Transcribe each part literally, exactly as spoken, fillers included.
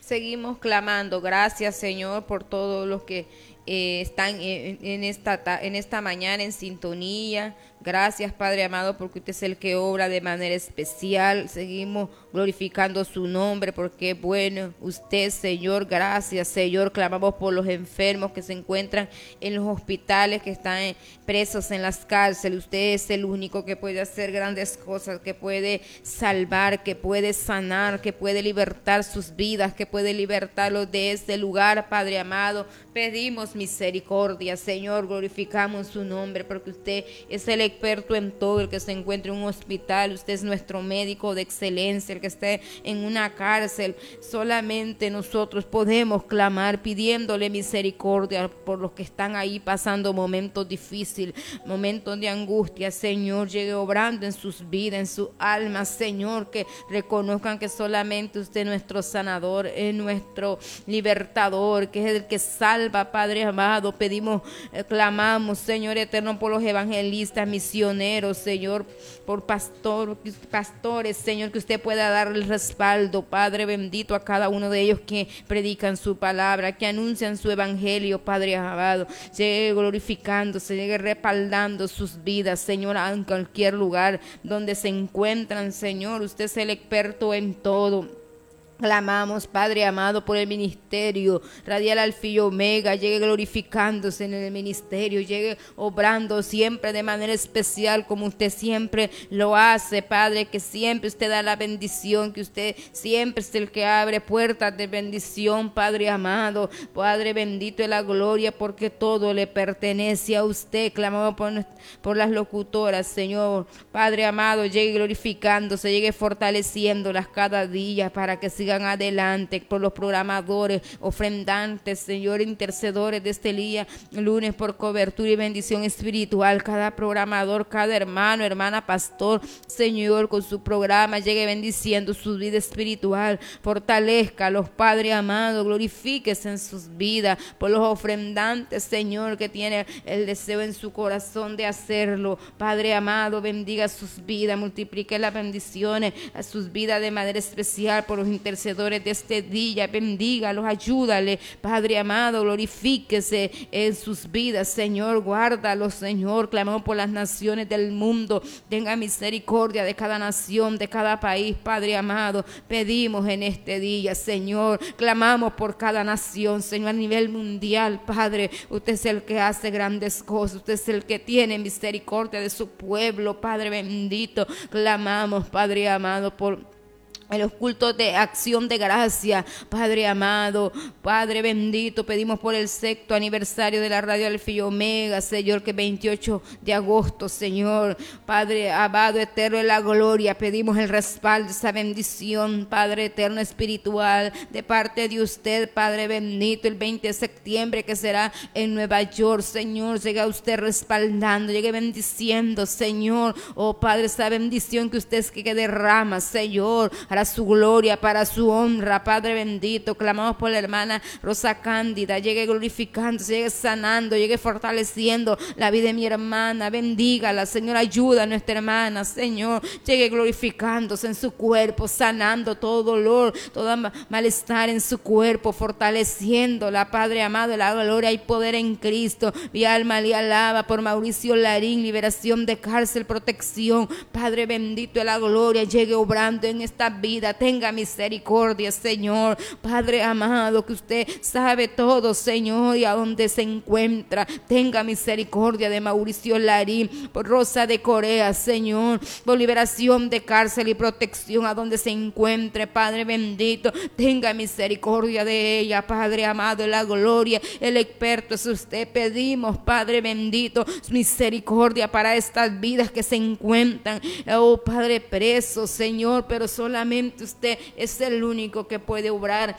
Seguimos clamando. Gracias, Señor, por todos los que eh, están en, en, esta, en esta mañana en sintonía. Gracias, Padre amado, porque usted es el que obra de manera especial. Seguimos glorificando su nombre porque es bueno usted, Señor. Gracias, Señor. Clamamos por los enfermos que se encuentran en los hospitales, que están presos en las cárceles. Usted es el único que puede hacer grandes cosas, que puede salvar, que puede sanar, que puede libertar sus vidas, que puede libertarlos de este lugar, Padre amado. Pedimos misericordia, Señor. Glorificamos su nombre porque usted es el experto en todo, el que se encuentra en un hospital. Usted es nuestro médico de excelencia, el que esté en una cárcel. Solamente nosotros podemos clamar pidiéndole misericordia por los que están ahí pasando momentos difíciles, momentos de angustia. Señor, llegue obrando en sus vidas, en su alma, Señor, que reconozcan que solamente usted es nuestro sanador, es nuestro libertador, que es el que salva, Padre amado. Pedimos, eh, clamamos, Señor eterno, por los evangelistas, misioneros, Señor, por pastor, pastores, Señor, que usted pueda dar el respaldo, Padre bendito, a cada uno de ellos que predican su palabra, que anuncian su evangelio, Padre amado. Llegue glorificándose, llegue respaldando sus vidas, Señor, en cualquier lugar donde se encuentran, Señor. Usted es el experto en todo. Clamamos, Padre amado, por el ministerio Radial Alfa y Omega. Llegue glorificándose en el ministerio, llegue obrando siempre de manera especial como usted siempre lo hace, Padre, que siempre usted da la bendición, que usted siempre es el que abre puertas de bendición, Padre amado. Padre bendito de la gloria, porque todo le pertenece a usted. Clamamos por, por las locutoras, Señor, Padre amado, llegue glorificándose, llegue fortaleciéndolas cada día para que sigan adelante, por los programadores, ofrendantes, Señor, intercedores de este día, lunes, por cobertura y bendición espiritual. Cada programador, cada hermano, hermana, pastor, Señor, con su programa, llegue bendiciendo su vida espiritual. Fortalezcalos, Padre amado, glorifíquese en sus vidas, por los ofrendantes, Señor, que tiene el deseo en su corazón de hacerlo. Padre amado, bendiga sus vidas, multiplique las bendiciones a sus vidas de manera especial, por los intercedores de este día. Bendígalos, ayúdale, Padre amado, glorifíquese en sus vidas, Señor. Guárdalos, Señor. Clamamos por las naciones del mundo. Tenga misericordia de cada nación, de cada país, Padre amado. Pedimos en este día, Señor, clamamos por cada nación, Señor, a nivel mundial, Padre. Usted es el que hace grandes cosas, usted es el que tiene misericordia de su pueblo, Padre bendito. Clamamos, Padre amado, por en los cultos de acción de gracia, Padre amado, Padre bendito. Pedimos por el sexto aniversario de la Radio Alfa y Omega, Señor, que veintiocho de agosto, Señor, Padre amado, eterno en la gloria. Pedimos el respaldo, esa bendición, Padre eterno espiritual, de parte de usted, Padre bendito. El veinte de septiembre, que será en Nueva York, Señor, llega usted respaldando, llegue bendiciendo, Señor. Oh Padre, esa bendición que usted es que derrama, Señor, para su gloria, para su honra, Padre bendito. Clamamos por la hermana Rosa Cándida, llegue glorificando, llegue sanando, llegue fortaleciendo la vida de mi hermana. Bendígala, Señor, ayuda a nuestra hermana, Señor. Llegue glorificándose en su cuerpo, sanando todo dolor, todo malestar en su cuerpo, fortaleciéndola, Padre amado. La gloria y poder en Cristo. Mi alma le alaba por Mauricio Larín, liberación de cárcel, protección, Padre bendito de la gloria. Llegue obrando en esta vida. Tenga misericordia, Señor, Padre amado, que usted sabe todo, Señor, y a donde se encuentra. Tenga misericordia de Mauricio Larín, por Rosa de Corea, Señor, por liberación de cárcel y protección a donde se encuentre, Padre bendito. Tenga misericordia de ella, Padre amado, de la gloria. El experto es usted. Pedimos, Padre bendito, misericordia para estas vidas que se encuentran, oh Padre, presos, Señor, pero solamente usted es el único que puede obrar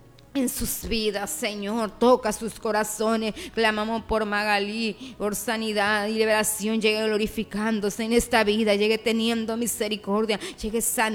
en sus vidas, Señor. Toca sus corazones. Clamamos por Magalí, por sanidad y liberación. Llegue glorificándose en esta vida, llegue teniendo misericordia, llegue sanando.